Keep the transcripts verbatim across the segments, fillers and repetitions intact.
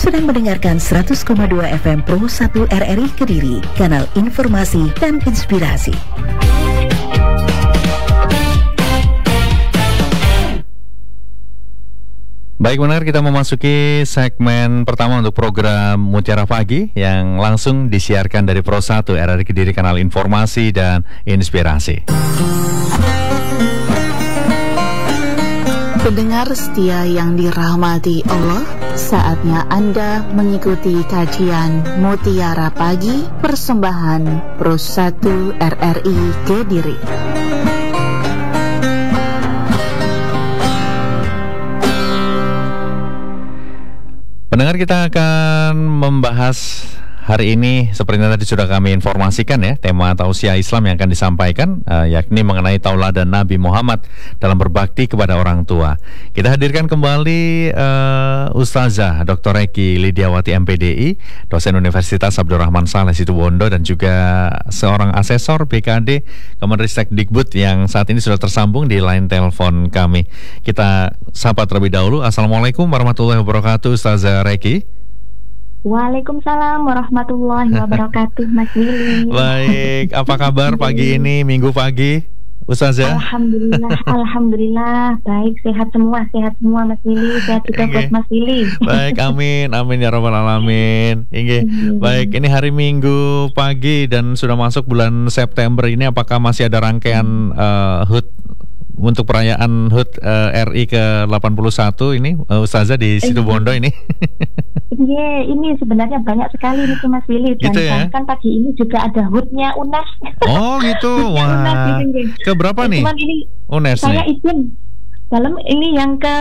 sedang mendengarkan seratus koma dua F M Pro satu R R I Kediri, kanal informasi dan inspirasi. Baik, benar, kita memasuki segmen pertama untuk program Mutiara Pagi yang langsung disiarkan dari Pro satu R R I Kediri, kanal informasi dan inspirasi. Pendengar setia yang dirahmati Allah, saatnya Anda mengikuti kajian Mutiara Pagi persembahan Pro satu R R I Kediri. Pendengar, kita akan membahas hari ini seperti yang tadi sudah kami informasikan ya, tema tausiah Islam yang akan disampaikan uh, yakni mengenai tauladan Nabi Muhammad dalam berbakti kepada orang tua. Kita hadirkan kembali uh, Ustazah Doktor Eki Lidiawati M P D I, dosen Universitas Abdurrahman Saleh Situbondo, dan juga seorang asesor B K D Kemenristek Dikbud yang saat ini sudah tersambung di line telepon kami. Kita sapa terlebih dahulu. Assalamualaikum warahmatullahi wabarakatuh, Ustazah Eki. Waalaikumsalam warahmatullahi wabarakatuh, Mas Willy. Baik, apa kabar pagi ini, Minggu pagi, Ustazah? Alhamdulillah, Alhamdulillah, baik, sehat semua, sehat semua Mas Willy, sehat juga buat Mas Willy. Baik, amin, amin ya rabbal alamin. Inge, baik, ini hari Minggu pagi dan sudah masuk bulan September ini, apakah masih ada rangkaian uh, H U T untuk perayaan H U T uh, R I ke delapan puluh satu ini, uh, Ustazah di Situbondo ini? Iya, ini sebenarnya banyak sekali nih Mas Willy, dan gitu ya? Bahkan pagi ini juga ada H U T-nya U N E S. Oh gitu, wah. U N E S gitu, ke berapa nih? Cuman ini U N E S saya nih? izin dalam ini yang ke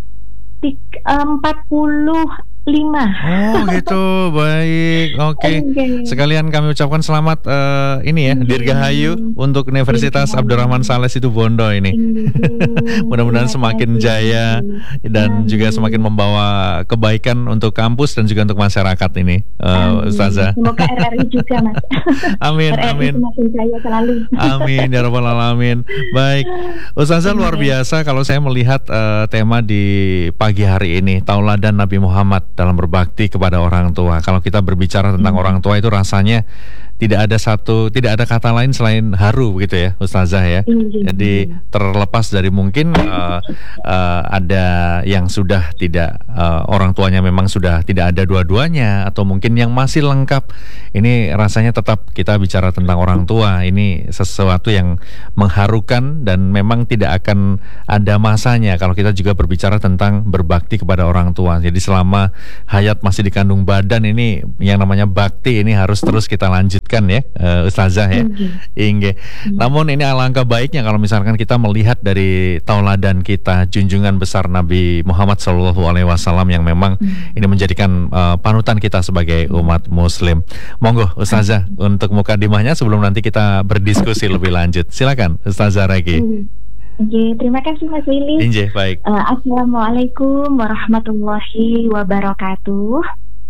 empat puluh lima. Oh gitu, baik, oke. Okay. Okay. Sekalian kami ucapkan selamat uh, ini ya, Dirgahayu untuk Universitas Abdurrahman Saleh Situbondo ini. Mudah-mudahan semakin jaya dan juga semakin membawa kebaikan untuk kampus dan juga untuk masyarakat ini, uh, Ustazah. Semoga R R I juga, Mas. Amin, R R I amin. semakin jaya selalu. Amin ya rabbal alamin. Baik, Ustazah, luar biasa kalau saya melihat uh, tema di pagi hari ini, tauladan Nabi Muhammad dalam berbakti kepada orang tua. Kalau kita berbicara tentang hmm. orang tua itu rasanya tidak ada satu, tidak ada kata lain selain haru begitu ya, Ustazah ya. Hmm. Jadi terlepas dari mungkin uh, uh, ada yang sudah tidak, uh, orang tuanya memang sudah tidak ada dua-duanya, atau mungkin yang masih lengkap, ini rasanya tetap kita bicara tentang orang tua. Ini sesuatu yang mengharukan dan memang tidak akan ada masanya kalau kita juga berbicara tentang berbakti kepada orang tua. Jadi selama hayat masih dikandung badan ini, yang namanya bakti ini harus terus kita lanjutkan ya, uh, Ustazah ya. Inge. Namun ini alangkah baiknya kalau misalkan kita melihat dari tauladan kita, junjungan besar Nabi Muhammad Shallallahu Alaihi Wasallam yang memang hmm. ini menjadikan uh, panutan kita sebagai umat Muslim. Monggo Ustazah hmm. untuk mukadimahnya sebelum nanti kita berdiskusi lebih lanjut. Silakan Ustazah Regi. Hmm. Oke, terima kasih Mas Willy. Inje, baik. Uh, Assalamualaikum warahmatullahi wabarakatuh.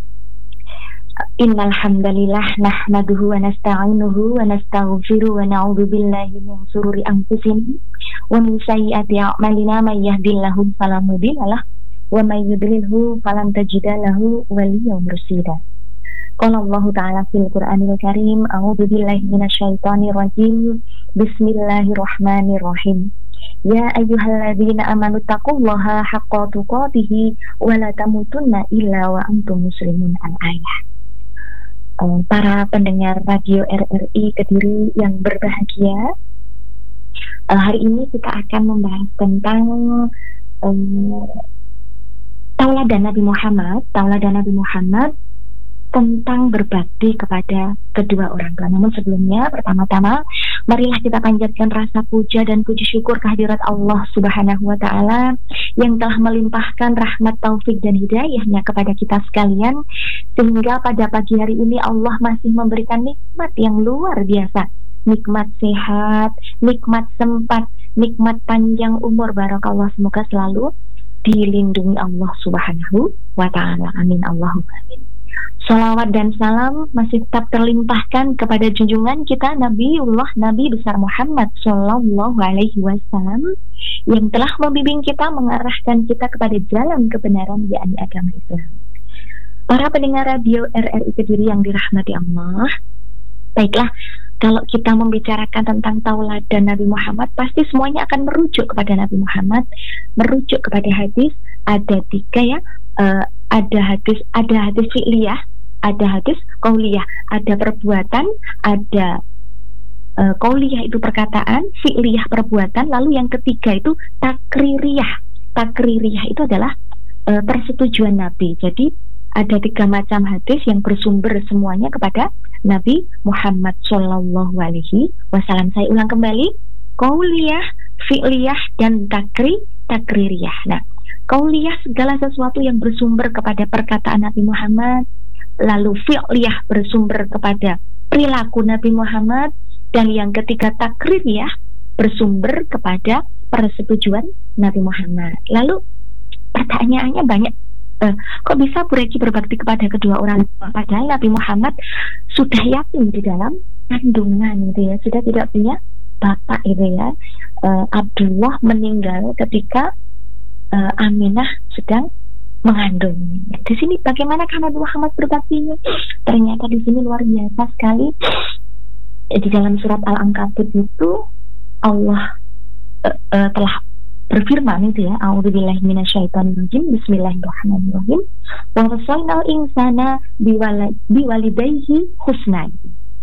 Innal hamdalillah nahmaduhu wa nasta'inuhu wa nastaghfiruh wa na'udzu billahi min shururi anfusina wa min sayyiati a'malina, may yahdihillahu fala mudhillalah wa may yudlilhu falan tajida lahu waliyyan mursyida. Qala Allah Ta'ala fil Qur'anil Karim, a'udzu billahi minasyaitonir rajim. Bismillahirrahmanirrahim. Ya ayyuhalladzina amanu taqullaha haqqa tuqatih wa la tamutunna illa wa antum muslimun. Al-ayah. Um, para pendengar radio R R I Kediri yang berbahagia, uh, hari ini kita akan membahas tentang um, tauladan Nabi Muhammad, tauladan Nabi Muhammad tentang berbakti kepada kedua orang tua. Namun sebelumnya, pertama-tama marilah kita panjatkan rasa puja dan puji syukur kehadirat Allah Subhanahu wa Ta'ala yang telah melimpahkan rahmat, taufik dan hidayahnya kepada kita sekalian, sehingga pada pagi hari ini Allah masih memberikan nikmat yang luar biasa, nikmat sehat, nikmat sempat, nikmat panjang umur. Barakallah, semoga selalu dilindungi Allah Subhanahu wa Ta'ala. Amin Allahumma amin. Salawat dan salam masih tetap terlimpahkan kepada junjungan kita Nabiullah Nabi besar Muhammad Sallallahu Alaihi Wasallam yang telah membimbing kita, mengarahkan kita kepada jalan kebenaran, yakni agama Islam. Para pendengar radio R R I Kediri yang dirahmati Allah, baiklah, kalau kita membicarakan tentang tauladan Nabi Muhammad, pasti semuanya akan merujuk kepada Nabi Muhammad, merujuk kepada hadis. Ada tiga ya, uh, ada hadis, ada hadis fi'liyah, ada hadis qauliyah, ada perbuatan, ada uh, qauliyah itu perkataan, fi'liyah perbuatan, lalu yang ketiga itu takririyah. Takririyah itu adalah uh, persetujuan Nabi. Jadi ada tiga macam hadis yang bersumber semuanya kepada Nabi Muhammad Shallallahu Alaihi Wasallam. Saya ulang kembali, qauliyah, fi'liyah, dan takri takririyah. Nah, qauliyah segala sesuatu yang bersumber kepada perkataan Nabi Muhammad, lalu fi'liyah bersumber kepada perilaku Nabi Muhammad, dan yang ketiga takririyah bersumber kepada persetujuan Nabi Muhammad. Lalu pertanyaannya banyak. Uh, kok bisa Bu Reki berbakti kepada kedua orang tua, padahal Nabi Muhammad sudah yakin di dalam kandungan gitu ya, sudah tidak punya bapak gitu ya. uh, Abdullah meninggal ketika uh, Aminah sedang mengandung. Di sini bagaimana Nabi Muhammad berbaktinya? Ternyata di sini luar biasa sekali. Di dalam surat Al-Ankabut itu Allah uh, uh, telah berfirman itu ya, a'udzubillahi minasyaitonirrajim, bismillahirrahmanirrahim, wa wasainal insana biwalidayhi husna.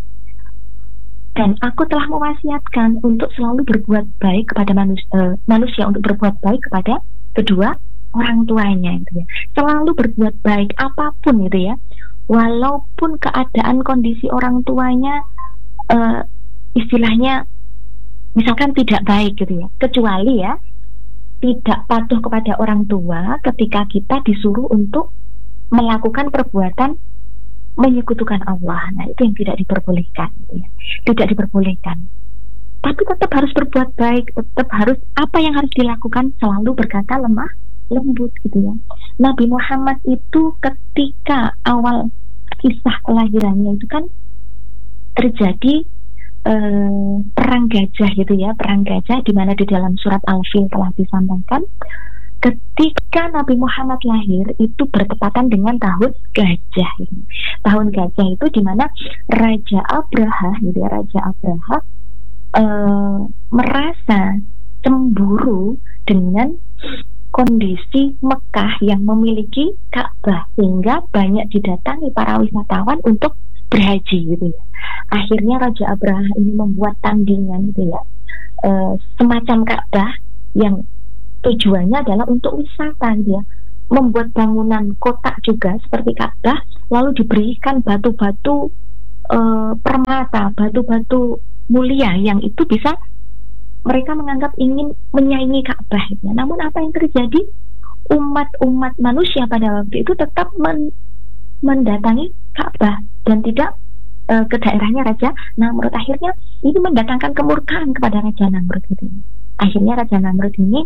Dan aku telah mewasiatkan untuk selalu berbuat baik kepada manusia, uh, manusia untuk berbuat baik kepada kedua orang tuanya gitu ya. Selalu berbuat baik apapun gitu ya. Walaupun keadaan kondisi orang tuanya uh, istilahnya misalkan tidak baik gitu ya. Kecuali ya tidak patuh kepada orang tua ketika kita disuruh untuk melakukan perbuatan menyekutukan Allah. Nah, itu yang tidak diperbolehkan gitu ya. Tidak diperbolehkan. Tapi tetap harus berbuat baik, tetap harus, apa yang harus dilakukan, selalu berkata lemah lembut gitu ya. Nabi Muhammad itu ketika awal kisah kelahirannya itu kan terjadi Eh, perang gajah gitu ya, perang gajah di mana di dalam surat Al-Fil telah disampaikan ketika Nabi Muhammad lahir itu bertepatan dengan tahun gajah ini. Tahun gajah itu di mana Raja Abraha gitu ya, Raja Abraha eh, merasa cemburu dengan kondisi Mekah yang memiliki Ka'bah, sehingga banyak didatangi para wisatawan untuk berhaji gitu ya. Akhirnya Raja Abraha ini membuat tandingan gitu ya, e, semacam Ka'bah yang tujuannya adalah untuk wisata gitu ya. Membuat bangunan kotak juga seperti Ka'bah, lalu diberikan batu-batu e, permata, batu-batu mulia yang itu bisa mereka menganggap ingin menyaingi Ka'bah gitu ya. Namun apa yang terjadi? Umat-umat manusia pada waktu itu tetap men mendatangi Ka'bah dan tidak e, ke daerahnya Raja Namrud. Akhirnya ini mendatangkan kemurkaan kepada Raja Namrud gitu. Akhirnya Raja Namrud ini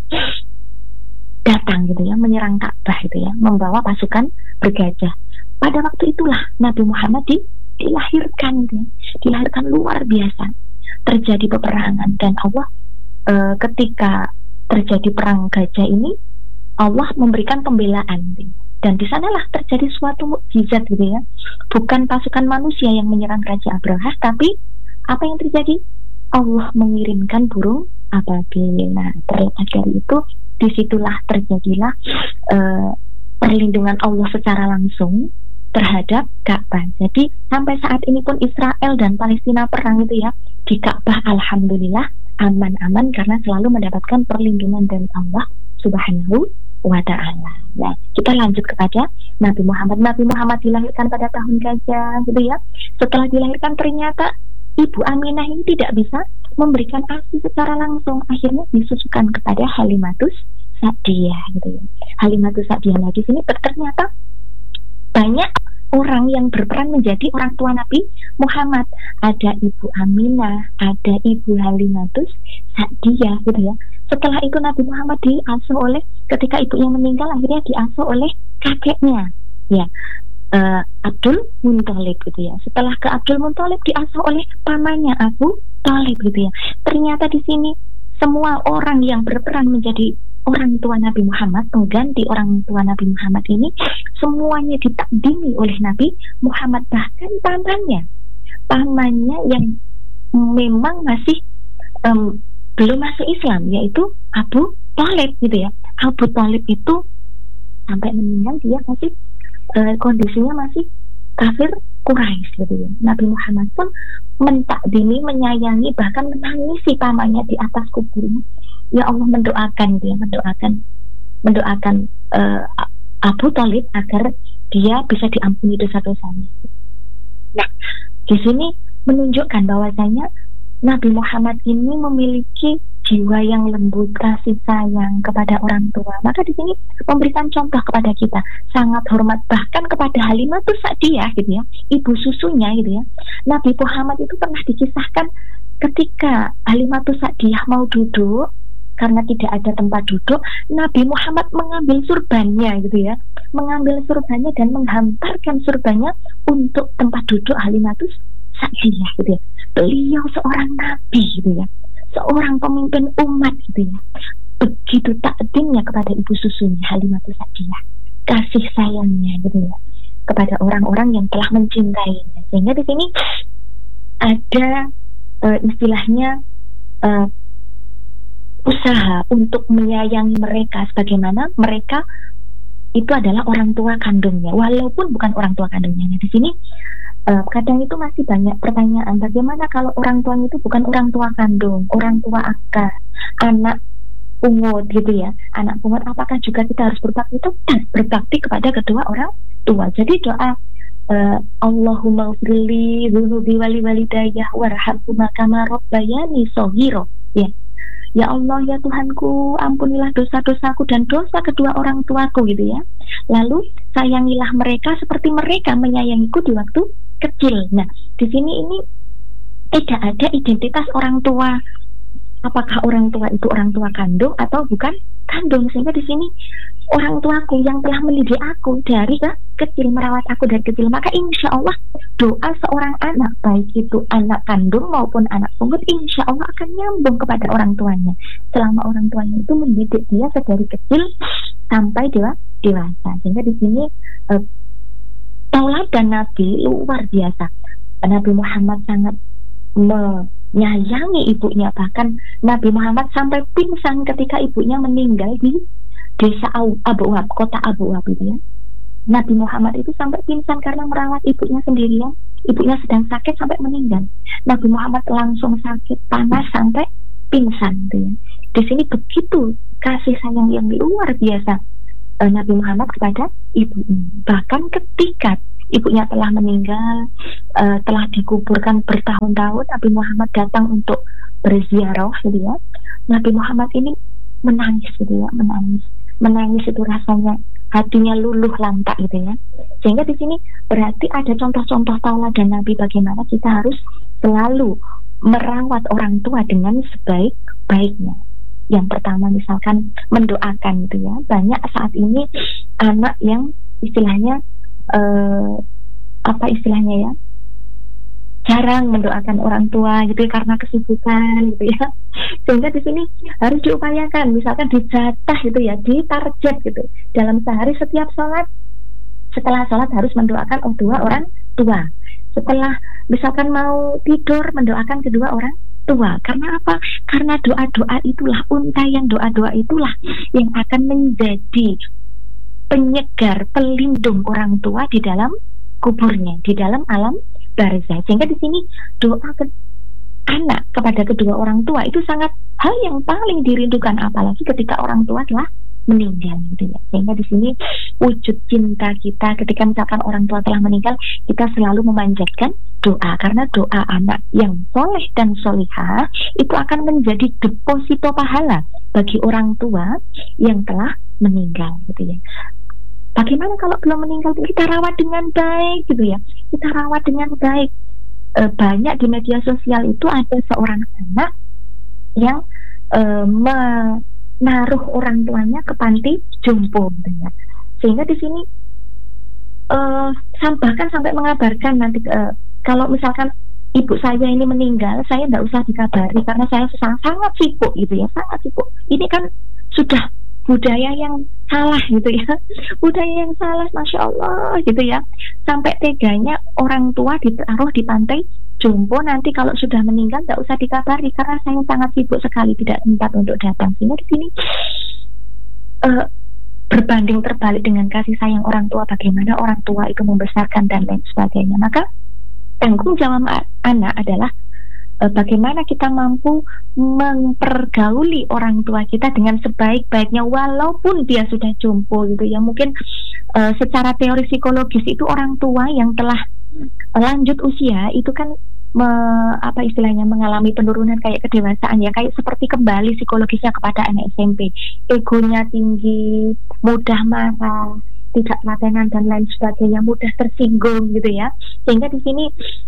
datang gitu ya, menyerang Ka'bah gitu ya, membawa pasukan bergajah. Pada waktu itulah Nabi Muhammad di, dilahirkan gitu ya. Dilahirkan luar biasa. Terjadi peperangan dan Allah e, ketika terjadi perang gajah ini Allah memberikan pembelaan gitu. Dan di sanalah terjadi suatu mukjizat gitu ya. Bukan pasukan manusia yang menyerang Raja Abraha, tapi apa yang terjadi? Allah mengirimkan burung ababil. Nah, terlepas dari itu, disitulah terjadilah uh, perlindungan Allah secara langsung terhadap Ka'bah. Jadi sampai saat ini pun Israel dan Palestina perang itu ya, di Ka'bah alhamdulillah aman-aman karena selalu mendapatkan perlindungan dari Allah Subhanahu wa ta'ala. Nah, kita lanjut kepada Nabi Muhammad. Nabi Muhammad dilahirkan pada tahun gajah gitu ya. Setelah dilahirkan ternyata Ibu Aminah ini tidak bisa memberikan ASI secara langsung. Akhirnya disusukan kepada Halimatus Sa'diyah gitu ya. Halimatus Sa'diyah. Nah, di sini ternyata banyak orang yang berperan menjadi orang tua Nabi Muhammad. Ada Ibu Aminah, ada Ibu Halimatus Sa'diyah gitu ya. Setelah itu Nabi Muhammad diasuh oleh, ketika ibunya meninggal akhirnya diasuh oleh kakeknya ya, uh, Abdul Muthalib gitu ya. Setelah ke Abdul Muthalib diasuh oleh pamannya Abu Thalib gitu ya. Ternyata di sini semua orang yang berperan menjadi orang tua Nabi Muhammad, pengganti orang tua Nabi Muhammad ini semuanya ditakdimi oleh Nabi Muhammad, bahkan pamannya, pamannya yang memang masih um, belum masuk Islam, yaitu Abu Thalib gitu ya. Abu Thalib itu sampai meninggal dia masih uh, kondisinya masih kafir Quraisy gitu ya. Nabi Muhammad pun mentakdimi, menyayangi, bahkan menangisi pamannya di atas kuburnya. Ya Allah, mendoakan dia, mendoakan, mendoakan uh, Abu Thalib agar dia bisa diampuni dosa-dosanya. Nah, di sini menunjukkan bahwasanya Nabi Muhammad ini memiliki jiwa yang lembut, kasih sayang kepada orang tua. Maka di sini memberikan contoh kepada kita, sangat hormat bahkan kepada Halimatus Sa'diyah gitu ya, ibu susunya gitu ya. Nabi Muhammad itu pernah dikisahkan ketika Halimatus Sa'diyah mau duduk, karena tidak ada tempat duduk, Nabi Muhammad mengambil surbannya gitu ya, mengambil surbannya dan menghantarkan surbannya untuk tempat duduk Halimatus Sa'diyah gitu ya. Beliau seorang nabi gitu ya, seorang pemimpin umat gitu ya. Begitu takdimnya kepada ibu susunya Halimatus Sa'diyah, kasih sayangnya gitu ya kepada orang-orang yang telah mencintainya. Sehingga di sini ada uh, istilahnya uh, usaha untuk menyayangi mereka sebagaimana mereka itu adalah orang tua kandungnya, walaupun bukan orang tua kandungnya. Nah, di sini uh, kadang itu masih banyak pertanyaan, bagaimana kalau orang tuanya itu bukan orang tua kandung, orang tua akar, anak pungut gitu ya, anak pungut, apakah juga kita harus berbakti? Tetap berbakti kepada kedua orang tua. Jadi doa uh, Allahumma ghfirli dzunubi wali walidayah warhamhuma kama rabbayani shaghira ya. Ya Allah, ya Tuhanku, ampunilah dosa-dosaku dan dosa kedua orang tuaku gitu ya. Lalu sayangilah mereka seperti mereka menyayangiku di waktu kecil. Nah, di sini ini tidak ada identitas orang tua. Apakah orang tua itu orang tua kandung atau bukan kandung? Sehingga di sini orang tuaku yang telah mendidik aku dari ya, kecil, merawat aku dari kecil, maka insya Allah doa seorang anak, baik itu anak kandung maupun anak pungut, insya Allah akan nyambung kepada orang tuanya selama orang tuanya itu mendidik dia sedari kecil sampai dewa, dewasa. Sehingga di sini eh, tauladan Nabi luar biasa. Nabi Muhammad sangat menyayangi ibunya, bahkan Nabi Muhammad sampai pingsan ketika ibunya meninggal di desa Abu Wab, kota Abu Wab itu ya. Nabi Muhammad itu sampai pingsan karena merawat ibunya sendirian, ibunya sedang sakit sampai meninggal. Nabi Muhammad langsung sakit panas sampai pingsan gitu ya. Di sini begitu kasih sayang yang luar biasa eh, Nabi Muhammad kepada ibunya. Bahkan ketika ibunya telah meninggal, uh, telah dikuburkan bertahun-tahun, Nabi Muhammad datang untuk berziarah gitu ya. Nabi Muhammad ini menangis gitu ya, menangis. Menangis itu rasanya hatinya luluh lantak gitu ya. Sehingga di sini berarti ada contoh-contoh tauladan Nabi bagaimana kita harus selalu merawat orang tua dengan sebaik-baiknya. Yang pertama misalkan mendoakan gitu ya. Banyak saat ini anak yang istilahnya Uh, apa istilahnya ya, jarang mendoakan orang tua gitu ya, karena kesibukan gitu ya. Sehingga di sini harus diupayakan, misalkan dijatah gitu ya, ditarget gitu dalam sehari setiap sholat, setelah sholat harus mendoakan oh, dua orang tua, setelah misalkan mau tidur mendoakan kedua orang tua. Karena apa? Karena doa-doa itulah, untayan doa-doa itulah yang akan menjadi penyegar, pelindung orang tua di dalam kuburnya, di dalam alam barzah. Sehingga di sini doa ke anak kepada kedua orang tua itu sangat hal yang paling dirindukan, apalagi ketika orang tua telah meninggal gitu ya. Sehingga di sini wujud cinta kita ketika misalkan orang tua telah meninggal, kita selalu memanjatkan doa, karena doa anak yang soleh dan solihah itu akan menjadi deposito pahala bagi orang tua yang telah meninggal gitu ya. Bagaimana kalau belum meninggal, kita rawat dengan baik gitu ya, kita rawat dengan baik. E, banyak di media sosial itu ada seorang anak yang e, menaruh orang tuanya ke panti jompo gitu ya. Sehingga di sini e, bahkan sampai mengabarkan nanti e, kalau misalkan ibu saya ini meninggal, saya tidak usah dikabari karena saya sangat, sangat sibuk gitu ya, sangat sibuk. Ini kan sudah budaya yang salah gitu ya, budaya yang salah, masya Allah gitu ya, sampai teganya orang tua ditaruh di pantai jompo, nanti kalau sudah meninggal tidak usah dikabari karena saya sangat sibuk sekali tidak sempat untuk datang. Sehingga di sini uh, berbanding terbalik dengan kasih sayang orang tua, bagaimana orang tua itu membesarkan dan lain sebagainya. Maka tanggung jawab anak adalah bagaimana kita mampu mempergauli orang tua kita dengan sebaik-baiknya walaupun dia sudah jompo gitu ya. Mungkin uh, secara teori psikologis itu orang tua yang telah lanjut usia itu kan me, apa istilahnya mengalami penurunan kayak kedewasaan ya, kayak seperti kembali psikologisnya kepada anak S M P, egonya tinggi, mudah marah, tidak telatenan dan lain sebagainya, mudah tersinggung gitu ya. Sehingga di sini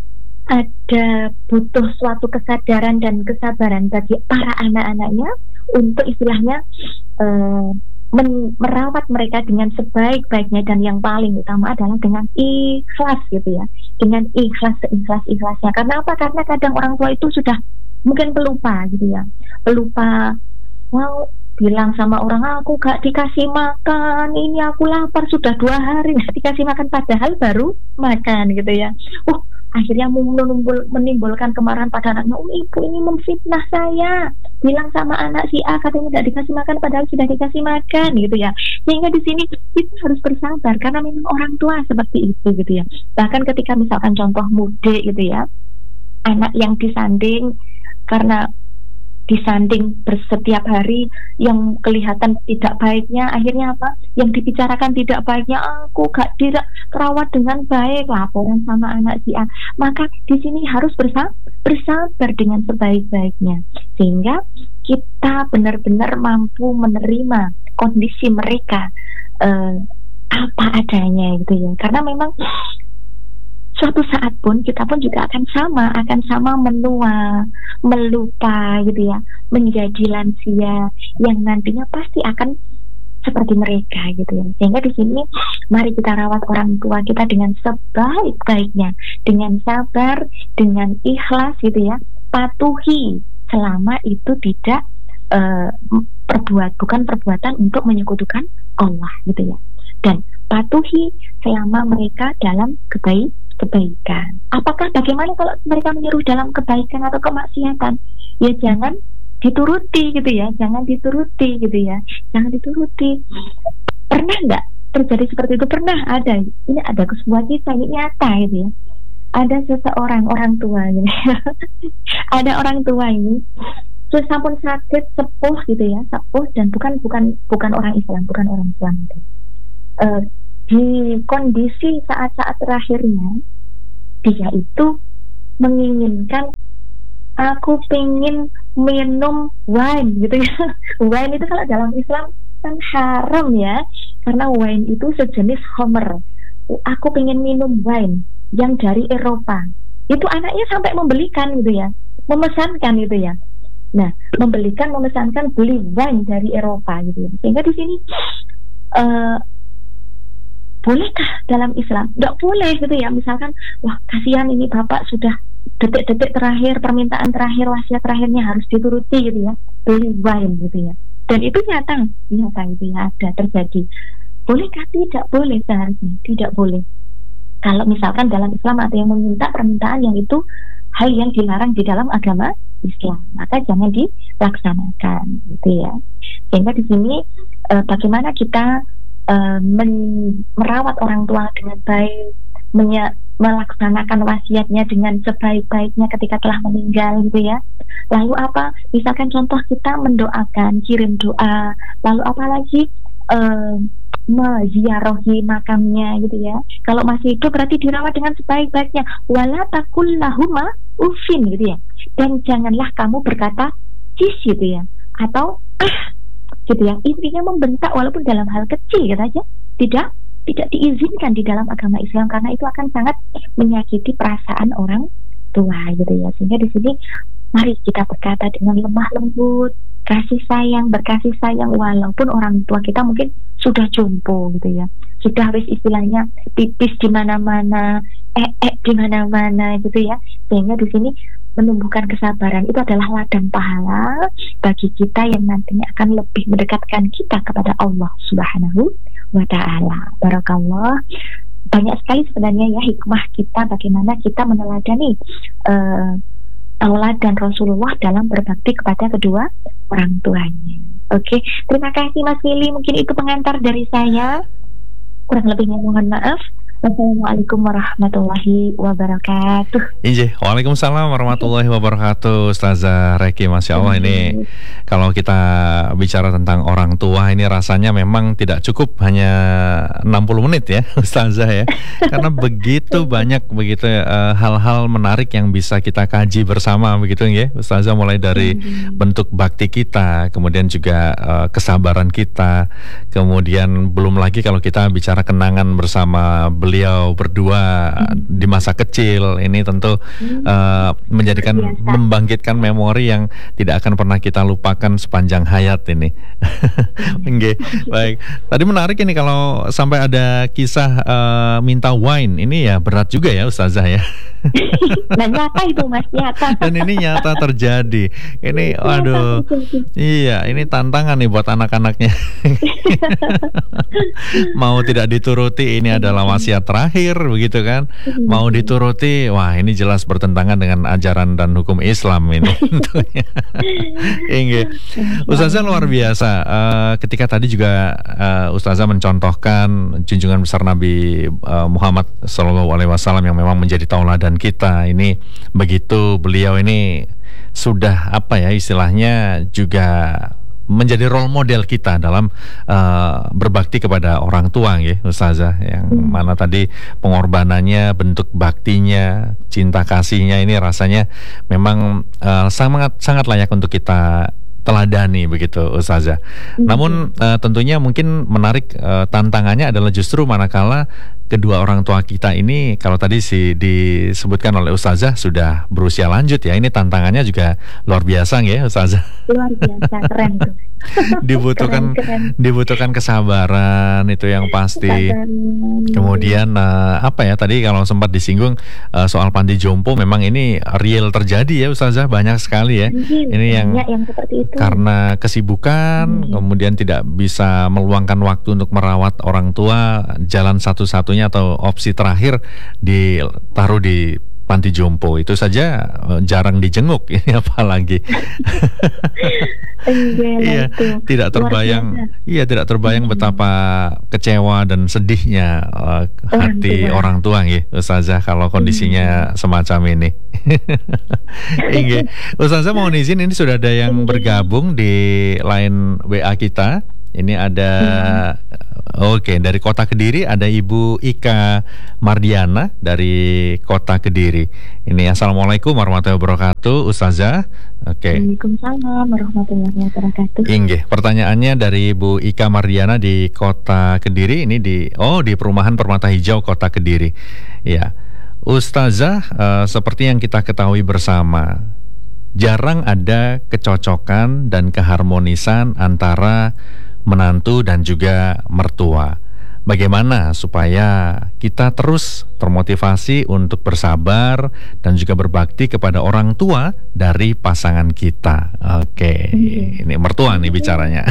ada butuh suatu kesadaran dan kesabaran bagi para anak-anaknya untuk istilahnya uh, men- merawat mereka dengan sebaik-baiknya, dan yang paling utama adalah dengan ikhlas gitu ya, dengan ikhlas seikhlas-ikhlasnya. Karena apa? Karena kadang orang tua itu sudah mungkin pelupa gitu ya, pelupa mau bilang sama orang, aku gak dikasih makan, ini aku lapar sudah dua hari gak dikasih makan, padahal baru makan gitu ya. Uh akhirnya menimbul, menimbulkan kemarahan pada anaknya. Oh, ibu ini memfitnah saya, bilang sama anak si A katanya tidak dikasih makan padahal sudah dikasih makan gitu ya. Sehingga di sini kita harus bersabar karena memang orang tua seperti itu gitu ya. Bahkan ketika misalkan contoh mudik gitu ya, anak yang disanding karena disanding bersetiap hari yang kelihatan tidak baiknya, akhirnya apa? Yang dibicarakan tidak baiknya, aku gak dirawat dengan baik, laporan sama anak si A. Maka di sini harus bersabar, bersabar dengan sebaik-baiknya, sehingga kita benar-benar mampu menerima kondisi mereka eh, apa adanya gitu ya. Karena memang suatu saat pun kita pun juga akan sama, akan sama menua, melupa gitu ya, menjadi lansia yang nantinya pasti akan seperti mereka gitu ya. Sehingga di sini mari kita rawat orang tua kita dengan sebaik-baiknya, dengan sabar, dengan ikhlas gitu ya. Patuhi selama itu tidak uh, perbuat bukan perbuatan untuk menyekutukan Allah gitu ya. Dan patuhi selama mereka dalam kebaikan kebaikan. Apakah bagaimana kalau mereka menyuruh dalam kebaikan atau kemaksiatan? Ya jangan dituruti gitu ya, jangan dituruti gitu ya, jangan dituruti. Pernah nggak terjadi seperti itu? Pernah ada. Ini ada sebuah kisah ini nyata gitu ya. Ada seseorang orang tua gitu ya. Ada orang tua ini terus sampun sakit sepuh gitu ya, sepuh dan bukan bukan bukan orang Islam, bukan orang Islam gitu. Uh, di kondisi saat-saat terakhirnya dia itu menginginkan, aku pengen minum wine gitu ya. Wine itu kalau dalam Islam kan haram ya, karena wine itu sejenis khamr. Aku pengen minum wine yang dari Eropa. Itu anaknya sampai membelikan gitu ya, memesankan gitu ya. Nah, membelikan, memesankan, beli wine dari Eropa gitu ya. Sehingga di sini uh, bolehkah dalam Islam? Tidak boleh gitu ya. Misalkan, wah kasihan ini bapak sudah detik-detik terakhir, permintaan terakhir, wasiat terakhirnya harus dituruti gitu ya, beli wine gitu ya. Dan itu nyata, nyata itu ya, ada terjadi. Bolehkah? Tidak boleh seharusnya, tidak boleh. Kalau misalkan dalam Islam ada yang meminta permintaan yang itu hal yang dilarang di dalam agama Islam, maka jangan dilaksanakan gitu ya. Sehingga di sini eh, bagaimana kita Uh, men- merawat orang tua dengan baik, menye- melaksanakan wasiatnya dengan sebaik-baiknya ketika telah meninggal gitu ya. Lalu apa? Misalkan contoh kita mendoakan, kirim doa. Lalu apa lagi? Uh, meziarahi makamnya gitu ya. Kalau masih hidup berarti dirawat dengan sebaik-baiknya. Wala takul lahuma ufin gitu ya. Dan janganlah kamu berkata cis gitu ya, atau ah gitu ya, intinya membentak walaupun dalam hal kecil gitu aja, tidak tidak diizinkan di dalam agama Islam, karena itu akan sangat menyakiti perasaan orang tua gitu ya. Sehingga di sini mari kita berkata dengan lemah lembut, kasih sayang, berkasih sayang walaupun orang tua kita mungkin sudah jompo gitu ya, sudah wis istilahnya pipis di mana-mana, eh eh di mana-mana gitu ya. Sehingga di sini menumbuhkan kesabaran itu adalah ladang pahala bagi kita yang nantinya akan lebih mendekatkan kita kepada Allah Subhanahu wa Ta'ala. Barakallah. Banyak sekali sebenarnya ya hikmah kita bagaimana kita meneladani uh, tauladan Rasulullah dalam berbakti kepada kedua orang tuanya. Oke, terima kasih Mas Willy. Mungkin itu pengantar dari saya. Kurang lebihnya mohon maaf. Wassalamualaikum warahmatullahi wabarakatuh. Injih, waalaikumsalam warahmatullahi wabarakatuh. Ustazah Reki, Masya Allah, ini kalau kita bicara tentang orang tua ini rasanya memang tidak cukup hanya enam puluh menit ya Ustazah ya. Karena begitu banyak begitu uh, hal-hal menarik yang bisa kita kaji bersama begitu ya Ustazah, mulai dari bentuk bakti kita, kemudian juga uh, kesabaran kita, kemudian belum lagi kalau kita bicara kenangan bersama beliau beliau berdua hmm. di masa kecil ini tentu hmm. uh, menjadikan Biasa. membangkitkan memori yang tidak akan pernah kita lupakan sepanjang hayat ini. Oke, baik. Tadi menarik ini kalau sampai ada kisah uh, minta wine, ini ya berat juga ya Ustazah ya. Dan nyata itu Mas, nyata. Dan ini nyata terjadi. Ini waduh. Iya, ini tantangan nih buat anak-anaknya. Mau tidak dituruti ini adalah wasiat terakhir begitu kan. Mau dituruti, wah ini jelas bertentangan dengan ajaran dan hukum Islam ini tentunya. Inge. Ustazah luar biasa. Uh, ketika tadi juga uh, Ustazah mencontohkan junjungan besar Nabi uh, Muhammad Shallallahu Alaihi Wasallam yang memang menjadi tauladan kita. Ini begitu beliau ini sudah apa ya istilahnya juga menjadi role model kita dalam uh, berbakti kepada orang tua ya Ustazah, yang hmm. mana tadi pengorbanannya, bentuk baktinya, cinta kasihnya ini rasanya memang uh, sangat sangat layak untuk kita teladani begitu Ustazah. Hmm. Namun uh, tentunya mungkin menarik uh, tantangannya adalah justru manakala kedua orang tua kita ini, kalau tadi si disebutkan oleh Ustazah sudah berusia lanjut ya, ini tantangannya juga luar biasa ya Ustazah. Luar biasa, keren tuh. dibutuhkan keren, keren. dibutuhkan kesabaran itu yang pasti. Kesabaran. Kemudian uh, apa ya tadi kalau sempat disinggung uh, soal panti jompo, memang ini real terjadi ya Ustazah, banyak sekali ya. Mungkin, ini yang, yang seperti itu. Karena kesibukan, hmm. kemudian tidak bisa meluangkan waktu untuk merawat orang tua, jalan satu-satunya atau opsi terakhir ditaruh di panti jompo. Itu saja uh, jarang dijenguk, ini apalagi. Iya, tidak terbayang. Iya, tidak terbayang hmm. betapa kecewa dan sedihnya uh, hati orang tua ya Ustazah kalau kondisinya hmm. semacam ini. Inge. Ustazah mau izin, ini sudah ada yang bergabung di line W A kita. Ini ada hmm. oke okay, dari Kota Kediri ada Ibu Ika Mardiana dari Kota Kediri. Ini assalamualaikum warahmatullahi wabarakatuh Ustazah. Oke. Okay. Waalaikumsalam warahmatullahi wabarakatuh. Inge, pertanyaannya dari Ibu Ika Mardiana di Kota Kediri, ini di oh di Perumahan Permata Hijau Kota Kediri. Ya. Ustazah, uh, seperti yang kita ketahui bersama, jarang ada kecocokan dan keharmonisan antara menantu dan juga mertua. Bagaimana supaya kita terus termotivasi untuk bersabar dan juga berbakti kepada orang tua dari pasangan kita. Oke, okay. Ini mertua nih bicaranya.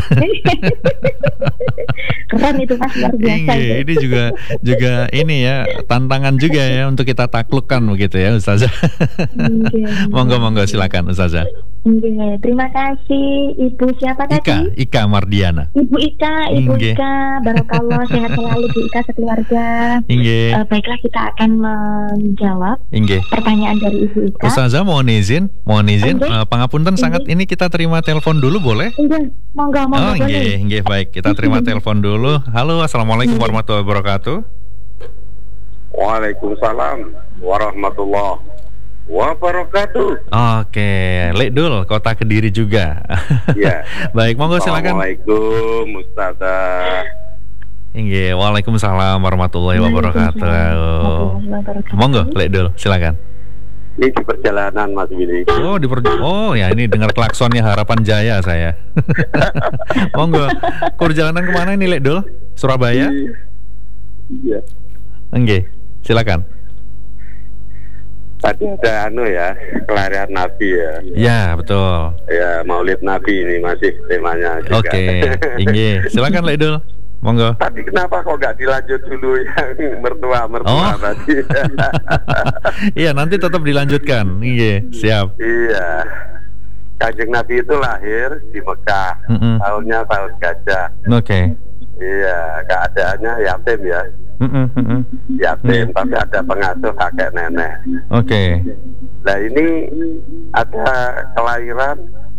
Keren itu Mas, luar biasa. Ini, ini juga juga ini ya tantangan juga ya untuk kita taklukkan begitu ya Ustazah. Monggo monggo silakan Ustazah. Oke, terima kasih Ibu siapa tadi? Ika, Ika Mardiana. Ibu Ika, Ibu Inge. Ika, barakallah, sehat selalu Bu Ika sekeluarga. Inge. Uh, baiklah, kita akan menjawab Inge. pertanyaan dari Ibu Ika. Ustazah mohon izin, mohon izin, uh, pangapunten Inge. Sangat ini kita terima telepon dulu boleh? Inge. Monggo, monggo. Oh, Inge, Inge, baik, kita terima telepon dulu. Halo, assalamualaikum warahmatullahi wabarakatuh. Waalaikumsalam warahmatullahi wabarakatuh. Oke, Lek Dul, Kota Kediri juga. Ya. Baik, monggo silakan. Assalamualaikum Ustazah. Inge, waalaikumsalam warahmatullahi wabarakatuh. Monggo, Lek Dul, silakan. Ini di perjalanan Mas Willy. Oh, di per- Oh, ya ini dengar klaksonnya Harapan Jaya saya. Monggo. Perjalanan kemana ini Lek Dul? Surabaya? Iya. Inge, silakan. Tadi ada anu ya, kelahiran Nabi ya. Ya, betul. Ya, Maulid Nabi ini masih temanya juga. Oke, Inge, silakan Lek Dul. Monggo. Tapi kenapa kok nggak dilanjut dulu yang mertua-mertua Oh. tadi? Iya, nanti tetap dilanjutkan. Inge, siap. Iya. Kanjeng Nabi itu lahir di Mekah. Mm-mm. Tahunnya tahun gajah. Oke. Iya, keadaannya yatim ya. Mm-mm, mm-mm. Yatim, tapi ada pengasuh kakek nenek. Oke. Nah ini ada kelahiran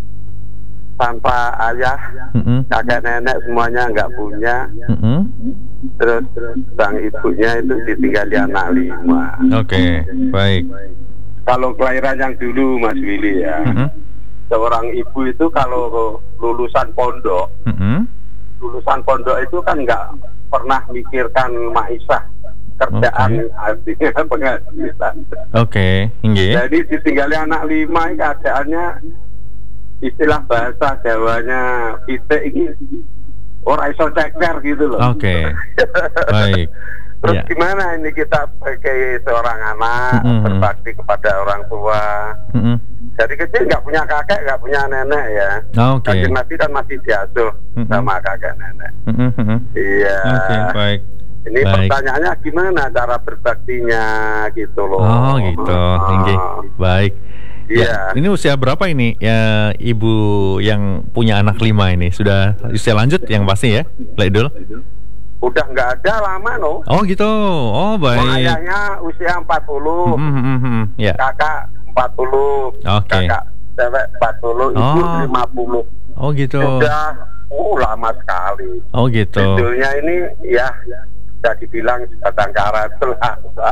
tanpa ayah, Mm-mm. kakek nenek semuanya nggak punya. Mm-mm. Terus sang ibunya itu ditinggali anak lima. Oke, baik. Kalau kelahiran yang dulu Mas Willy ya, Mm-mm. seorang ibu itu kalau lulusan pondok, Mm-mm. lulusan pondok itu kan nggak pernah mikirkan maisah, kerjaan, artinya penghasilan. Oke, Inge. Jadi ditinggali anak lima ini keadaannya, istilah bahasa Jawanya pitik ini ora iso ceker gitu loh. Oke. Baik. Terus Ya. gimana ini kita sebagai seorang anak Mm-mm. berbakti kepada orang tua. Mm-mm. Dari kecil nggak punya kakek, nggak punya nenek ya. Oke. Kanjeng Nabi kan masih diasuh Mm-mm. sama kakek nenek. Mm-mm, mm-mm. Iya. Oke, baik. Ini Baik. pertanyaannya gimana cara berbaktinya gitu loh. Oh, gitu. Ah. Inge. Baik. Iya. Ya, ini usia berapa ini ya ibu yang punya anak lima ini? Sudah usia lanjut yang pasti ya, Lek Dul? Udah nggak ada lama no. Oh gitu. Oh Wong baik. ayahnya usia empat puluh, Hmm, hmm, hmm, hmm. Ya. kakak empat puluh, Oke. kakak cewek empat puluh, ibu Oh. lima puluh. Oh gitu. Sudah uh, lama sekali. Oh gitu. Judulnya ini ya bisa dibilang batang kara lah.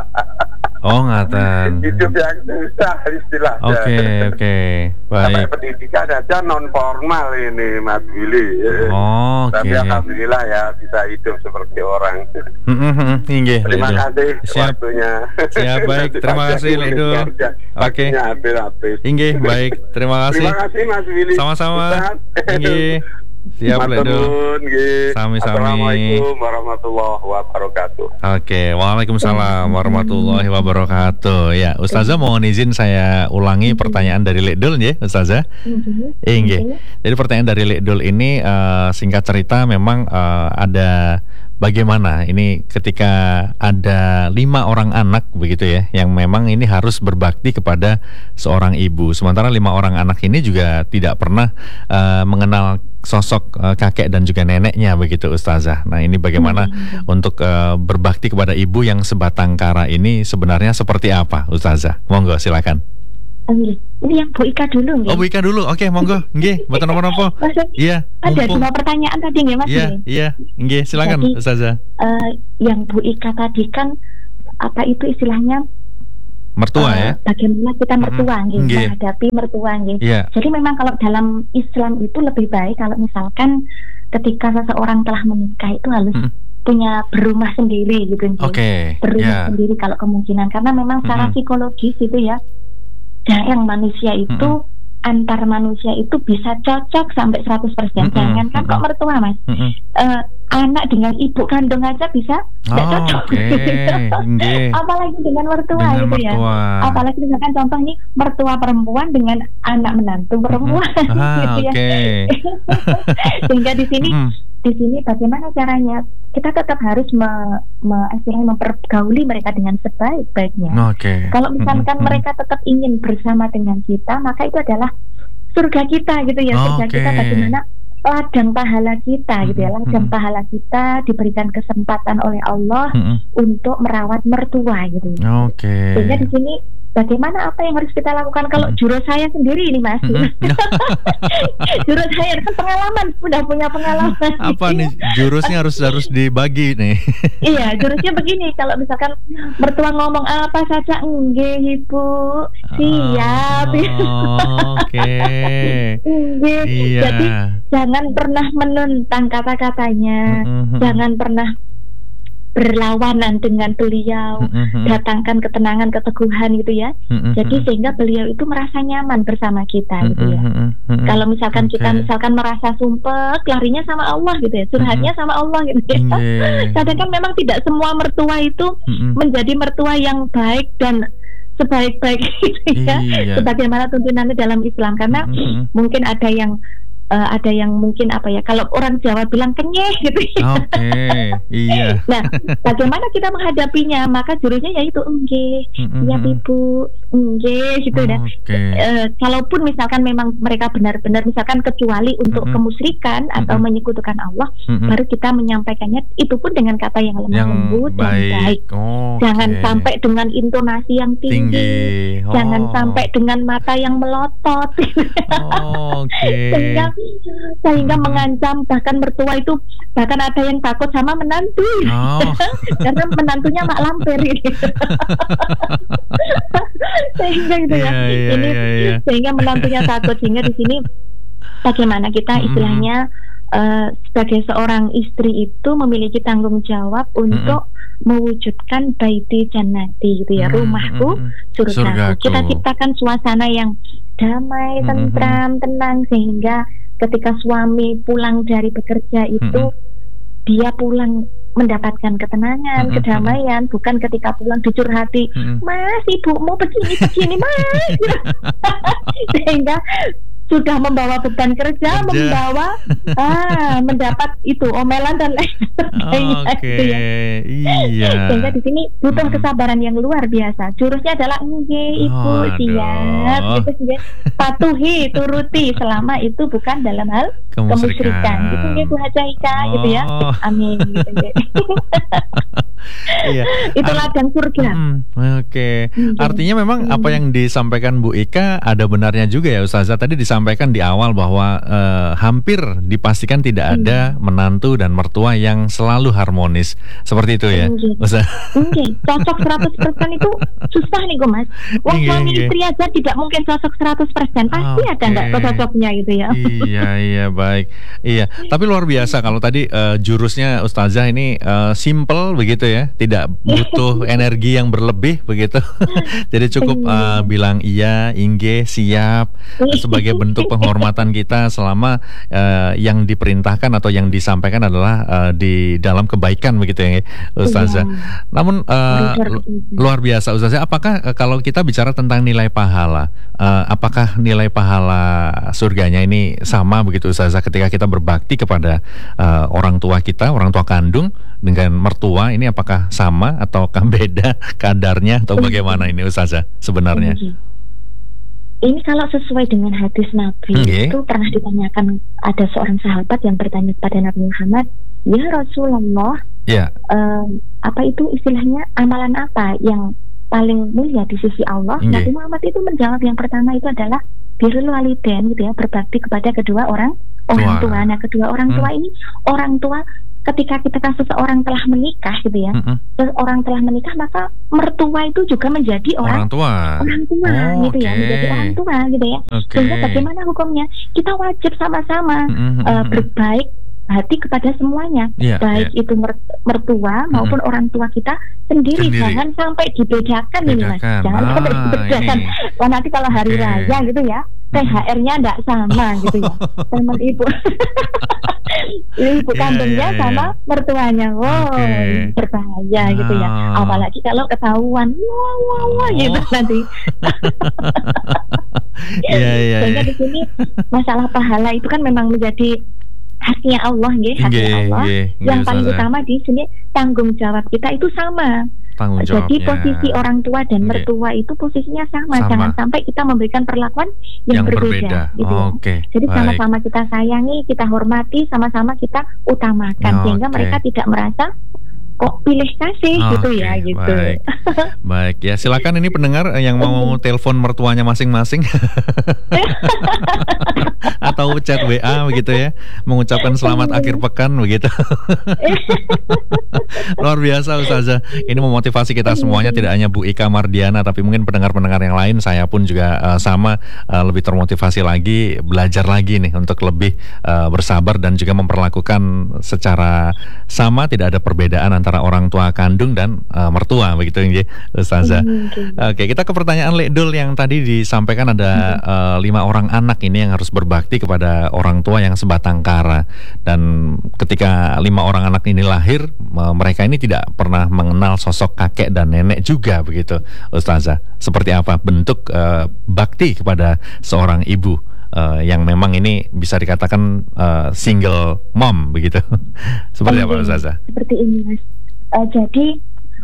Oh ngaten. Hidup yang susah istilahnya. Oke oke. Sampai Baik. pendidikan aja non formal ini Mas Willy. Oh, oke. Tapi alhamdulillah ya bisa hidup seperti orang. Hmm, hmm, hmm. Inge, Lek Terima Dul. kasih Siap. waktunya. Siap, baik. Nanti Terima pagi kasih, aku Lek Dul. kerja. Oke. Paginya habis-habis. Inge, baik. Terima kasih. Terima kasih Mas Willy. Sama-sama. Ustaz. Inge. Siap, Lek Dul. Maturnuun, nggih. Sami-sami. Assalamualaikum warahmatullahi wabarakatuh. Oke, waalaikumsalam warahmatullahi wabarakatuh. Ya, Ustazah mohon izin saya ulangi pertanyaan dari Lek Dul ya, Ustazah. Eh, nggih. Jadi pertanyaan dari Lek Dul ini eh, singkat cerita memang eh, ada bagaimana ini ketika ada lima orang anak begitu ya, yang memang ini harus berbakti kepada seorang ibu. Sementara lima orang anak ini juga tidak pernah eh, mengenal sosok eh, kakek dan juga neneknya begitu Ustazah. Nah ini bagaimana untuk eh, berbakti kepada ibu yang sebatang kara ini sebenarnya seperti apa Ustazah? Monggo silakan. Ini yang Bu Ika dulu nggih. Oh Bu Ika dulu, oke monggo, nggih, mboten napa-napa. Mas, Iya, ada mumpung. dua pertanyaan tadi nggih Mas. Iya, nggih? iya, nggih, silakan Jadi, Ustazah. Eh, yang Bu Ika tadi kan apa itu istilahnya Mertua eh, ya? bagaimana kita mertua nggih, Nggih. menghadapi mertua nggih. Iya. Jadi memang kalau dalam Islam itu lebih baik kalau misalkan ketika seseorang telah menikah itu harus Mm. punya berumah sendiri gitu nggih. Oke, Berumah ya. sendiri kalau kemungkinan, karena memang secara Mm-mm. psikologis itu ya jarang manusia itu Mm-mm. antar manusia itu bisa cocok sampai seratus persen. Mm-mm. Jangan kan kok Mm-mm. mertua Mas. Mm-mm. Eh, anak dengan ibu kandung aja bisa nggak Oh, cocok. oke, nggih. Apalagi dengan mertua Dengan gitu ya. mertua. Apalagi misalkan contoh nih mertua perempuan dengan anak menantu perempuan Mm-mm. Ah, gitu ya. oke. Sehingga di sini Mm-mm. di sini bagaimana caranya kita tetap harus me, me, istilahnya mempergauli mereka dengan sebaik-baiknya. Oke. Kalau misalkan Mm-mm. mereka tetap ingin bersama dengan kita, maka itu adalah surga kita gitu ya. Surga Oke. kita bagaimana ladang pahala kita gitu ya. Mm-mm. Ladang pahala kita diberikan kesempatan oleh Allah Mm-mm. untuk merawat mertua gitu ya. Oke. Sehingga di sini bagaimana apa yang harus kita lakukan kalau Mm. jurus saya sendiri ini Mas. Mm-mm. Jurus saya kan pengalaman, sudah punya pengalaman. Apa nih jurusnya harus harus dibagi nih? Iya, jurusnya begini, kalau misalkan mertua ngomong apa saja, enggak Ibu, siap. Oh, oke. Enggak. Iya. Jadi jangan pernah menentang kata-katanya, Mm-mm. jangan pernah berlawanan dengan beliau. Mm-mm. Datangkan ketenangan, keteguhan gitu ya. Mm-mm. Jadi sehingga beliau itu merasa nyaman bersama kita gitu ya. Mm-mm. Mm-mm. Kalau misalkan kita Oke. misalkan merasa sumpek, larinya sama Allah gitu ya, curhatnya sama Allah gitu ya. Iya. Kadang kan memang tidak semua mertua itu Mm-mm. menjadi mertua yang baik dan sebaik-baik gitu ya, Iya. sebagaimana tuntunannya dalam Islam. Karena Mm-mm. mungkin ada yang eh, ada yang mungkin apa ya, kalau orang Jawa bilang kenyeh gitu ya. Oke, iya. Nah, bagaimana kita menghadapinya? Maka jurusnya yaitu enggih, Mm-mm. ya ibu, enggih gitu dan Oke. eh, kalaupun misalkan memang mereka benar-benar misalkan kecuali untuk Mm-mm. kemusyrikan atau Mm-mm. menyekutukan Allah, Mm-mm. baru kita menyampaikannya itu pun dengan kata yang lemah Yang lembut dan baik. baik. Oke. Jangan sampai dengan intonasi yang tinggi, tinggi. Oh. jangan sampai dengan mata yang melotot, Oh, oke. sehingga sehingga Hmm. mengancam bahkan mertua itu, bahkan ada yang takut sama menantu, Oh. karena menantunya mak lampir gitu. Sehingga gitu ya, Iya, iya, ini iya, iya. sehingga menantunya takut, sehingga di sini bagaimana kita Mm-mm. istilahnya eh, sebagai seorang istri itu memiliki tanggung jawab untuk mewujudkan baiti jannati gitu ya, Mm-mm. rumahku Mm-mm. surgaku. Surgaku. Kita ciptakan suasana yang damai, Mm-mm. tentram, tenang, sehingga ketika suami pulang dari bekerja itu dia pulang mendapatkan ketenangan, Mm-mm. kedamaian, bukan ketika pulang dicurhati, Mm-mm. Mas, ibumu begini begini Mas. Sehingga sudah membawa beban kerja, Kerja. membawa ah mendapat itu omelan dan lain sebagainya Oke, gitu ya. iya. Sehingga di sini butuh Mm-mm. kesabaran yang luar biasa. Jurusnya adalah nggih ibu, Aduh. siap gitu, nggih. Patuhi, turuti selama itu bukan dalam hal kemusyrikan. Gitu nggih Bu Haja Ika gitu ya. Oh. Amin gitu nggih. Iya. Itu ladang surga. Mm, Oke, Mm. artinya memang apa yang disampaikan Bu Ika ada benarnya juga ya Ustazah. Tadi disampaikan di awal bahwa eh, hampir dipastikan tidak ada menantu dan mertua yang selalu harmonis. Seperti itu ya, Mm. Ustaz. Oke, cocok seratus persen itu susah nih Gu Mas. Wong Iya, suami iya. istri aja tidak mungkin cocok seratus persen. Pasti ada Oke. nggak cocoknya gitu ya. Iya, iya, baik. Iya, tapi luar biasa kalau tadi eh, jurusnya Ustazah ini eh, simple begitu ya, tidak butuh energi yang berlebih begitu. Jadi cukup eh, bilang iya, ingge, siap sebagai bentuk penghormatan kita selama eh, yang diperintahkan atau yang disampaikan adalah eh, di dalam kebaikan begitu ya, Ustazah. Iya. Namun eh, lu- luar biasa Ustazah, apakah eh, kalau kita bicara tentang nilai pahala, eh, apakah nilai pahala surganya ini sama begitu Ustazah ketika kita berbakti kepada eh, orang tua kita, orang tua kandung dengan mertua, ini apakah sama ataukah beda kadarnya atau bagaimana ini Ustazah sebenarnya? Ini kalau sesuai dengan hadis Nabi, Nggih. itu pernah ditanyakan, ada seorang sahabat yang bertanya kepada Nabi Muhammad, ya Rasulullah, Ya, em, apa itu istilahnya amalan apa yang paling mulia di sisi Allah? Nggih. Nabi Muhammad itu menjawab yang pertama itu adalah birrul walidain gitu ya, berbakti kepada kedua orang orang Tua. tua. Nah, kedua orang tua Hmm. ini orang tua ketika kita kan seseorang telah menikah gitu ya, mm-mm. seseorang telah menikah maka mertua itu juga menjadi orang orang tua. orang tua Oh, gitu ya, oke. menjadi orang tua gitu ya. Oke. Sehingga bagaimana hukumnya? Kita wajib sama-sama Mm-mm, eh, mm-mm. berbaik hati kepada semuanya, Iya, baik iya. itu mer- mertua maupun orang tua kita sendiri. Sendiri. Jangan sampai dibedakan ini Mas, Bedakan. jangan sampai Ah, dibedakan. ini. Wah, nanti kalau hari Oke. raya gitu ya, T H R-nya enggak sama gitu ya, sama ibu. Ibu Iya, kandungnya iya, sama iya. mertuanya, wow, Oke. berbahaya gitu ya. Ah. Apalagi kalau ketahuan, wah wah wah gitu Oh. nanti. Iya, iya, Sehingga iya. di sini masalah pahala itu kan memang menjadi haknya Allah, nggih, haknya Nggih, Allah. nggih, Yang nggih, paling Ustazah. utama di sini tanggung jawab kita itu sama. Tanggung Jadi jawabnya. posisi orang tua dan Nggih. mertua itu posisinya sama. Sama. Jangan sampai kita memberikan perlakuan yang, yang berbeda. gitu ya. Oke. Jadi baik. sama-sama kita sayangi, kita hormati, sama-sama kita utamakan, Oke. sehingga mereka tidak merasa kok pilih kasih gitu Oke, ya gitu. Baik. Baik ya, silakan ini pendengar eh, yang mau telepon mertuanya masing-masing atau chat W A begitu ya, mengucapkan selamat akhir pekan begitu. Luar biasa Ustazah. Ini memotivasi kita semuanya, tidak hanya Bu Ika Mardiana tapi mungkin pendengar-pendengar yang lain, saya pun juga eh, sama eh, lebih termotivasi lagi, belajar lagi nih untuk lebih eh, bersabar dan juga memperlakukan secara sama, tidak ada perbedaan antara orang tua kandung dan uh, mertua begitu ya Ustazah. Hmm, Oke, kita ke pertanyaan Lekdul yang tadi disampaikan ada uh, lima orang anak ini yang harus berbakti kepada orang tua yang sebatang kara. Dan ketika lima orang anak ini lahir, mereka ini tidak pernah mengenal sosok kakek dan nenek juga begitu, Ustazah. Seperti apa bentuk uh, bakti kepada seorang ibu uh, yang memang ini bisa dikatakan uh, single mom begitu? Seperti oh, apa, Ustazah? Seperti ini, Mas. Uh, jadi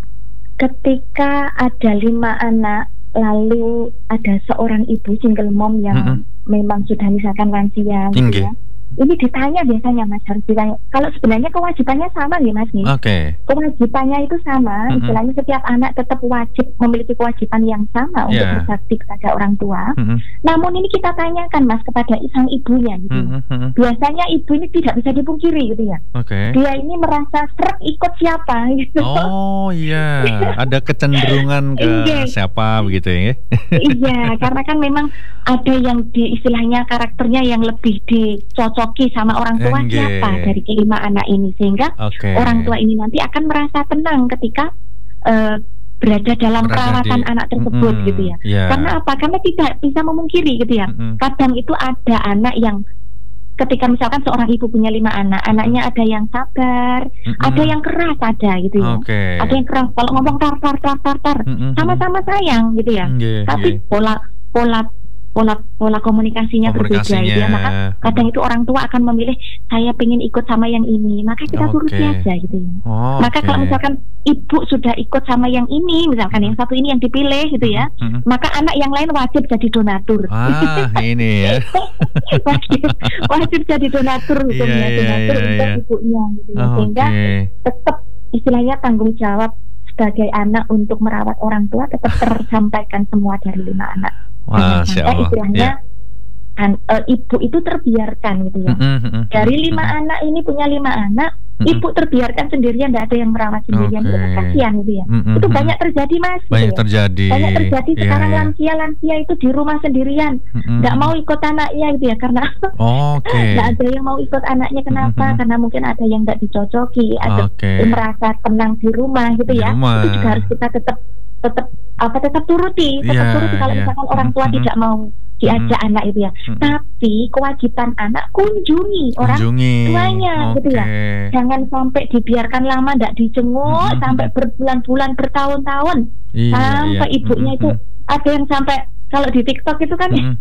ketika ada lima anak, lalu ada seorang ibu single mom yang mm-hmm. memang sudah misalkan lansia gitu ya. Ini ditanya biasanya, Mas, harus ditanya. Kalau sebenarnya kewajibannya sama nih, Mas nih. Oke. Okay. Kewajibannya itu sama. Mm-hmm. Istilahnya setiap anak tetap wajib memiliki kewajiban yang sama yeah. untuk berbakti kepada orang tua. Mm-hmm. Namun ini kita tanyakan, Mas, kepada sang ibunya gitu. Mm-hmm. Biasanya ibu ini tidak bisa dipungkiri gitu ya. Oke. Okay. Dia ini merasa seret ikut siapa gitu. Oh iya, ada kecenderungan ke siapa begitu ya. Iya, karena kan memang ada yang di istilahnya karakternya yang lebih dicocoki sama orang tua Enge. siapa dari kelima anak ini, sehingga okay. orang tua ini nanti akan merasa tenang ketika uh, berada dalam berada perawatan di, anak tersebut mm, gitu ya. Yeah. Karena apa? Karena tidak bisa memungkiri gitu ya. Mm-hmm. Kadang itu ada anak yang ketika misalkan seorang ibu punya lima anak, anaknya ada yang sabar, mm-hmm. ada yang keras, ada gitu ya. Okay. Ada yang keras. Kalau ngomong tar tar tar tar tar, mm-hmm. sama-sama sayang gitu ya. Yeah, Tapi yeah. pola pola pola pola komunikasinya, komunikasinya berbeda gitu ya. Maka kadang itu orang tua akan memilih, saya pengen ikut sama yang ini, maka kita okay. turuti aja gitu ya. Oh, maka okay. kalau misalkan ibu sudah ikut sama yang ini, misalkan yang satu ini yang dipilih gitu ya, mm-hmm. maka anak yang lain wajib jadi donatur. Ah, ini ya. wajib, wajib jadi donatur gitu yeah, ya, donatur yeah, untuk yeah. ibunya gitu ya. Oh, sehingga okay. tetap istilahnya tanggung jawab sebagai anak untuk merawat orang tua tetap tersampaikan semua dari lima anak. Wah, sampai istilahnya yeah. an, uh, ibu itu terbiarkan gitu ya. Mm-hmm. Dari lima mm-hmm. anak ini punya lima anak, mm-hmm. ibu terbiarkan sendirian, tidak ada yang merawat sendirian, okay. kasihan gitu ya. Mm-hmm. Itu banyak terjadi, Mas. Banyak gitu ya. terjadi. Banyak terjadi yeah, sekarang yeah. lansia-lansia itu di rumah sendirian, mm-hmm. nggak mau ikut anaknya gitu ya, karena okay. nggak ada yang mau ikut anaknya. Kenapa? Mm-hmm. Karena mungkin ada yang nggak dicocoki, ada okay. yang merasa tenang di rumah gitu di ya. Rumah. Itu juga harus kita tetap tetap apa tetap turuti, tetap yeah, turuti kalau yeah. misalkan orang tua mm-hmm. tidak mau diajak mm-hmm. anak itu ya. Mm-hmm. Tapi kewajiban anak kunjungi orang kunjungi. tuanya okay. gitu ya. Jangan sampai dibiarkan lama, tidak dijenguk mm-hmm. sampai berbulan-bulan, bertahun-tahun, yeah, sampai yeah. ibunya mm-hmm. itu ada yang sampai kalau di TikTok itu kan mm-hmm.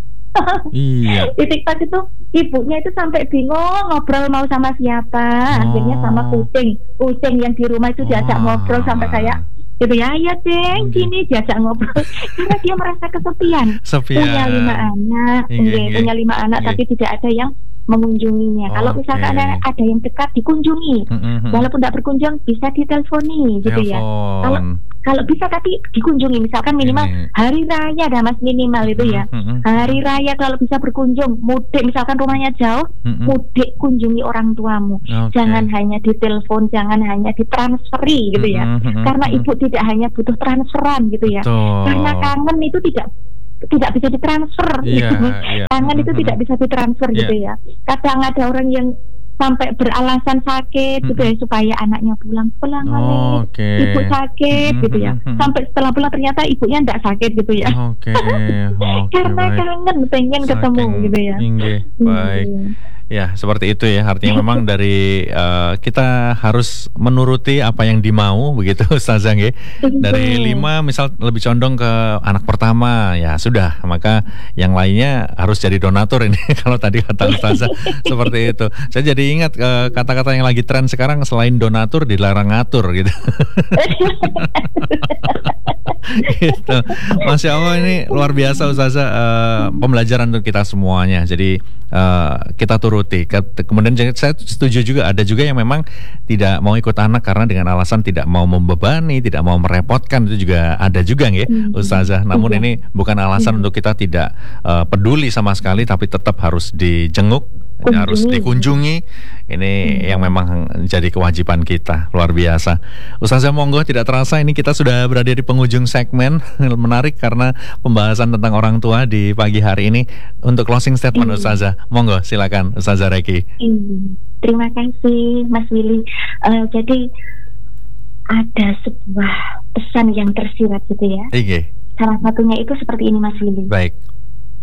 iya. Di TikTok itu ibunya itu sampai bingung ngobrol mau sama siapa, oh. akhirnya sama kucing, kucing yang di rumah itu diajak oh. ngobrol sampai kayak gitu ya, ya ceng, gini diajak ngobrol karena dia merasa kesepian. Sepian. Punya lima anak, inge, inge. punya lima anak, inge. tapi tidak ada yang mengunjunginya. Okay. Kalau misalkan ada, ada yang dekat dikunjungi, mm-hmm. walaupun tidak berkunjung bisa diteleponi gitu Telepon. ya. Kalau kalau bisa tapi dikunjungi, misalkan minimal Ini. hari raya dah Mas, minimal itu ya. Mm-hmm. Hari raya kalau bisa berkunjung, mudik misalkan rumahnya jauh, mm-hmm. mudik kunjungi orang tuamu. Okay. Jangan hanya ditelepon, jangan hanya ditransferi gitu ya. Mm-hmm. Karena ibu tidak hanya butuh transferan gitu ya. Tuh. Karena kangen itu tidak tidak bisa ditransfer yeah, gitu. Yeah. Kangen itu mm-hmm. tidak bisa ditransfer yeah. gitu ya. Kadang ada orang yang sampai beralasan sakit mm-hmm. gitu ya supaya anaknya pulang pulang oh, okay. ibu sakit mm-hmm. gitu ya. Sampai setelah pulang ternyata ibunya tidak sakit gitu ya. Oke. Okay. Okay, karena baik. kangen pengen Saking ketemu gitu ya. Ingge. Baik. Mm-hmm. Ya, seperti itu ya. Artinya memang dari uh, kita harus menuruti apa yang dimau begitu, Ustazah ya. Dari lima misal lebih condong ke anak pertama, ya sudah, maka yang lainnya harus jadi donatur ini. Kalau tadi kata Ustazah seperti itu. Saya jadi ingat uh, kata-kata yang lagi tren sekarang, selain donatur dilarang ngatur gitu. Gitu. Masya Allah, ini luar biasa Ustazah, uh, pembelajaran untuk kita semuanya. Jadi uh, kita turut kemudian saya setuju juga, ada juga yang memang tidak mau ikut anak karena dengan alasan tidak mau membebani, tidak mau merepotkan, itu juga ada juga ya Ustazah. Namun ini bukan alasan untuk kita tidak uh, peduli sama sekali, tapi tetap harus dijenguk, Kunjungi. harus dikunjungi. Ini hmm. yang memang jadi kewajiban kita. Luar biasa Ustazah. Monggo, tidak terasa ini kita sudah berada di penghujung segmen. Menarik karena pembahasan tentang orang tua di pagi hari ini. Untuk closing statement hmm. Ustazah, monggo silakan Ustazah Reki. Hmm. Terima kasih Mas Willy. uh, Jadi ada sebuah pesan yang tersirat gitu ya. Oke. Salah satunya itu seperti ini Mas Willy. Baik.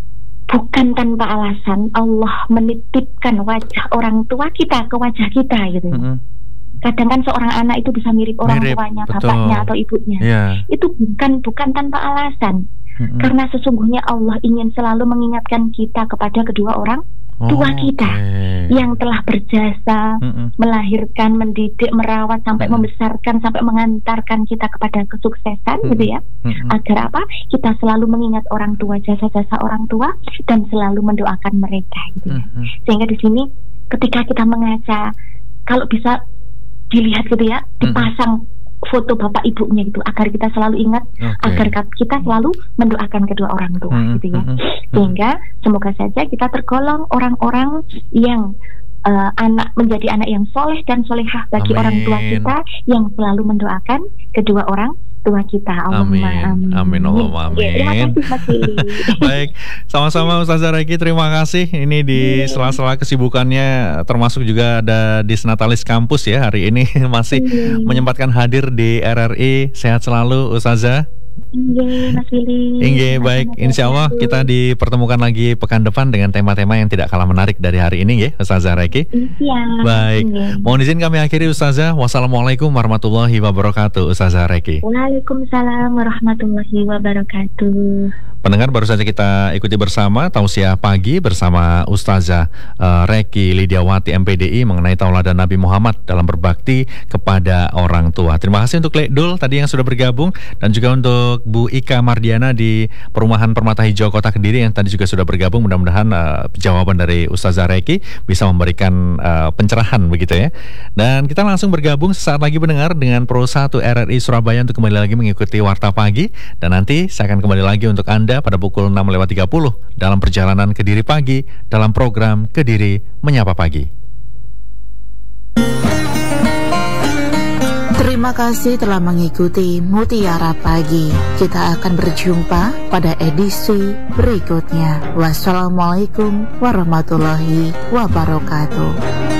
bukan tanpa alasan Allah menitipkan wajah orang tua kita ke wajah kita gitu. Mm-hmm. Kadang kan seorang anak itu bisa mirip orang mirip, tuanya, betul. Bapaknya atau ibunya. Yeah. Itu bukan bukan tanpa alasan. Mm-hmm. Karena sesungguhnya Allah ingin selalu mengingatkan kita kepada kedua orang oh, tua kita okay. yang telah berjasa mm-hmm. melahirkan, mendidik, merawat sampai mm-hmm. membesarkan, sampai mengantarkan kita kepada kesuksesan mm-hmm. gitu ya. Mm-hmm. Agar apa? Kita selalu mengingat orang tua, jasa-jasa orang tua dan selalu mendoakan mereka gitu ya. Mm-hmm. Sehingga di sini ketika kita mengaca, kalau bisa dilihat gitu ya, dipasang mm-hmm. foto bapak ibunya gitu agar kita selalu ingat, okay. agar kita selalu mendoakan kedua orang tua mm-hmm. gitu ya. Sehingga semoga saja kita tergolong orang-orang yang uh, anak menjadi anak yang soleh dan solehah bagi amin. Orang tua kita yang selalu mendoakan kedua orang tua kita. Allahumma amin. Amin. Allahumma amin. Ya, terima kasih Mas Willy. Baik, sama-sama Ustazah Reki, terima kasih. Ini di sela-sela kesibukannya, termasuk juga ada di Natalis Kampus ya hari ini masih yeah. menyempatkan hadir di R R I. Sehat selalu Ustazah. Inge, Mas Willy. Inge, baik. Insya Allah kita dipertemukan lagi pekan depan dengan tema-tema yang tidak kalah menarik dari hari ini ya, Ustazah Reki. Iya. Baik. Inge. Mohon izin kami akhiri Ustazah. Wassalamualaikum warahmatullahi wabarakatuh, Ustazah Reki. Waalaikumsalam warahmatullahi wabarakatuh. Pendengar, baru saja kita ikuti bersama tausiah pagi bersama Ustazah uh, Reki Lidiawati M P D I mengenai tauladan Nabi Muhammad dalam berbakti kepada orang tua. Terima kasih untuk Lekdul tadi yang sudah bergabung, dan juga untuk Bu Ika Mardiana di Perumahan Permata Hijau Kota Kediri yang tadi juga sudah bergabung. Mudah-mudahan uh, jawaban dari Ustazah Reki bisa memberikan uh, pencerahan begitu ya. Dan kita langsung bergabung sesaat lagi mendengar dengan Pro satu R R I Surabaya untuk kembali lagi mengikuti Warta Pagi. Dan nanti saya akan kembali lagi untuk Anda pada pukul enam lewat tiga puluh dalam perjalanan Kediri Pagi dalam program Kediri Menyapa Pagi. Terima kasih telah mengikuti Mutiara Pagi. Kita akan berjumpa pada edisi berikutnya. Wassalamualaikum warahmatullahi wabarakatuh.